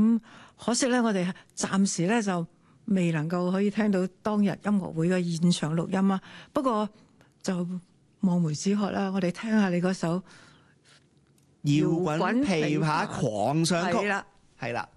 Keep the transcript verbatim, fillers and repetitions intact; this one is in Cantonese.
咁可惜咧，我哋暫時咧就未能夠可以聽到當日音樂會嘅現場錄音啊。不過就望梅止渴啦，我哋聽下你嗰首搖滾琵琶狂想曲， 係啦， 係啦。